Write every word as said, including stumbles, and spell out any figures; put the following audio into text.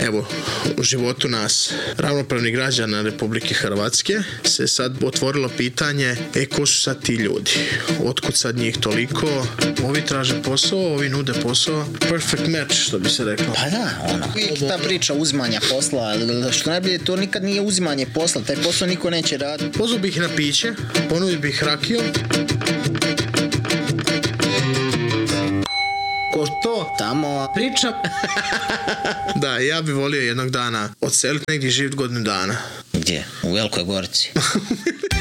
evo, u životu nas, ravnopravnih građana Republike Hrvatske, se sad otvorilo pitanje, e, ko su sad ti ljudi? Otkud sad njih toliko? Ovi traže posao, ovi nude posao. Perfect match, što bi se reklo. Pa da, ono. Uvijek ta priča uzimanja posla, što najbolje, to nikad nije uzimanje posla, taj posao niko neće raditi. Pozvao bih na piće, ponudio bih rakiju. Ko to? Tamo priča. Da, ja bih volio jednog dana odseliti negdje živjeti godinu dana. Gdje? U Velikoj Gorici.